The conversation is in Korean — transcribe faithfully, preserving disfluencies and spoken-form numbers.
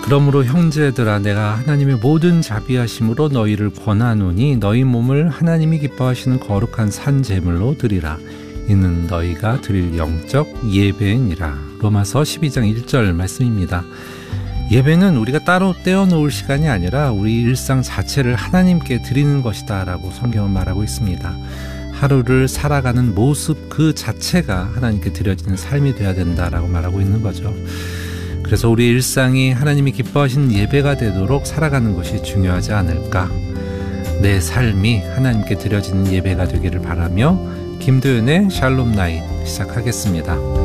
그러므로 형제들아 내가 하나님의 모든 자비하심으로 너희를 권하노니 너희 몸을 하나님이 기뻐하시는 거룩한 산 제물로 드리라. 이는 너희가 드릴 영적 예배니라. 로마서 십이 장 일 절 말씀입니다. 예배는 우리가 따로 떼어놓을 시간이 아니라 우리 일상 자체를 하나님께 드리는 것이다 라고 성경은 말하고 있습니다. 하루를 살아가는 모습 그 자체가 하나님께 드려지는 삶이 되어야 된다라고 말하고 있는 거죠. 그래서 우리 일상이 하나님이 기뻐하시는 예배가 되도록 살아가는 것이 중요하지 않을까. 내 삶이 하나님께 드려지는 예배가 되기를 바라며 김도연의 샬롬 나잇 시작하겠습니다.